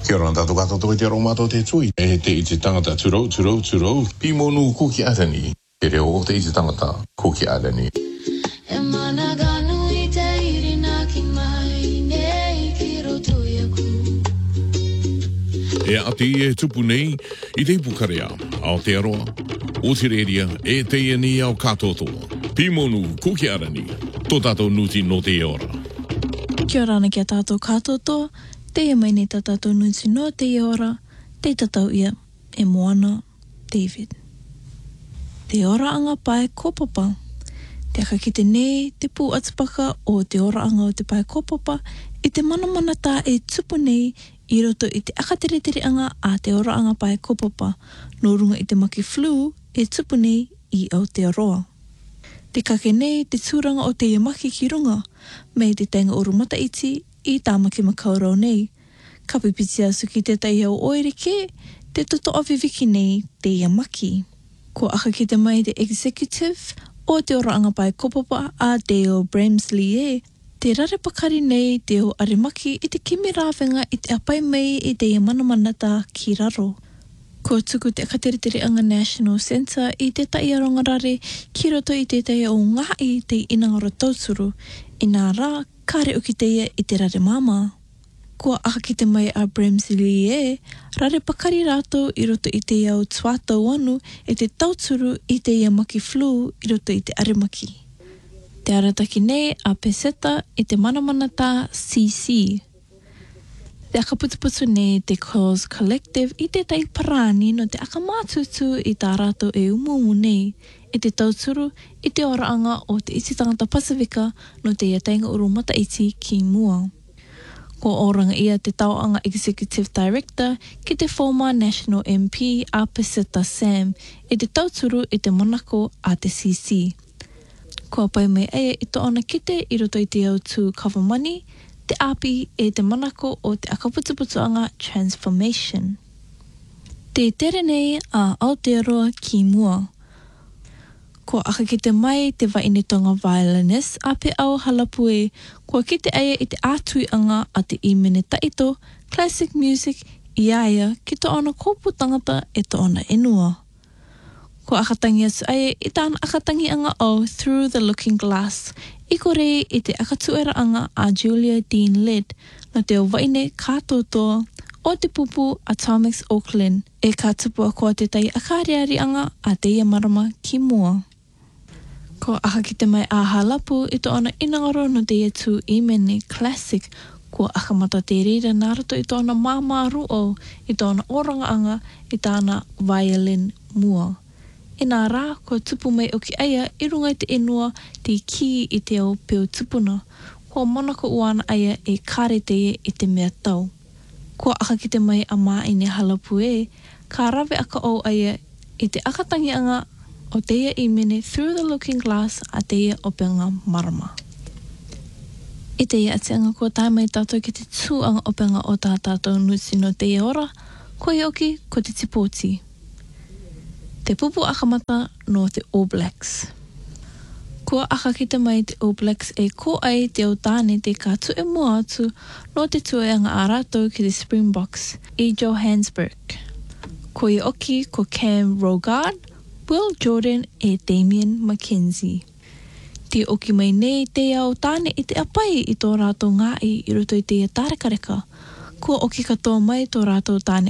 Kia ora tātou katoa te aro mātou te tui. E te i te tangata turou. Pimonu kuki arani. Te reo o te i te tangata kuki arani. E mana ganu I te irina ki mai nei ki roto iaku. E ati e tupu nei I te pukarea ao te aroa. O te reria e te iani ao katotoa. Pimonu kuki arani. Tō tātou nuti no te ora. Kia ora ana kia tātou katotoa. Te ia mai nei tā tātou nuti no te ora. Te tatau ia e Moana David. Te ora anga pae kopapa. Te aka ki te nei te pū atapaka o te ora anga o te pae kopapa I te mana tā e tupu nei I roto I te aka tere anga a te ora anga pae kopapa no runga I te maki flu e tupu nei I Aotearoa. Te kake nei te tūranga o te iamaki ki runga me te tainga o rumata iti I tā maki makaurau nei. Ka pipiti asu ki te tai au oereke te toto awhiwiki nei te iamaki. Ko aka ki te mai te executive o te ora anga pae kopapa a Dale Bramsley e. Te rare pakari nei te o arimaki I te kimi rāwhenga I te apai mai I te ia manamanata ki raro. Ko tuku te akateretere anga National Centre I te tai aronga rare ki roto I te tai o ngai te inangaro tauturu. I nā rā, kare uki te ia I te rare mama. Kua aka ki te mai a Bramsley e, rare pakari rātou I roto I te iau tuatau anu e te tauturu I te ia maki flu I roto I te arimaki. Te arataki nei a peseta I te manamanata CC. Te aka putuputu nei te Cause Collective I te tai parani no te aka mātutu I tā rātou e umumu nei. I te tauturu I te oraanga o te iti tangata Pasifika no te ia tainga urumata iti ki mua. Ko oranga ia te tauanga Executive Director ki te former National MP a Peseta Sam I te tauturu I te monako a te CC. Ko pai mai eia I to ana kite I roto I te au tū Kawamani, te api e te manako o te akaputuputuanga Transformation. Te tere nei a Aotearoa ki mua. Ko aka ki te mai te wainitonga violinist a pe au halapu e kua ki te eia I te ātui anga a te imene taito, classic music, I aia ki to ana kōpu tangata e to ana enua. Ko akatangi atu eia I tāna akatangi anga o Through the Looking Glass, I kore I te akatuera anga a Julia Dean Led, no te o waine kātotoa o te pupu Atomics Auckland, e ka tupua koa te tai akariari anga a te ia marama ki mua. Ko aka ki te mai a halapu I to ana inangaro no te ia tū imene classic, ko aka mata te reira nārato I to ana māmaru o I to ana oranga anga I tāna violin mua. I nā rā, ko tupu mai o ki aia I runga I te enua te ki I te au peo tupuna. Ko monako uana aia e kare te I te mea tau. Ko aka ki te mai a mā ine halapu e, ka rawe aka o aia I te akatangi anga o te ia imene Through the Looking Glass a te ia o penga marama. I te ia ati anga ko tai mai tātou ki te tūanga o penga o tā tātou nuti no te ia ora, ko I oki ko te tipoti. Te pupu akamata no te All Blacks. Kua aka ki te mai te All Blacks e ko ai te o tāne te ka tu e mua atu no te tueanga a rātou ki te Springboks I Johannesburg. Ko I oki ko Cam Rogard, Will Jordan e Damien McKenzie. Te oki mai nei te au tāne I te apai I tō rātou ngai I roto I te ia tārekareka. Kua oki katoa mai tō rātou tāne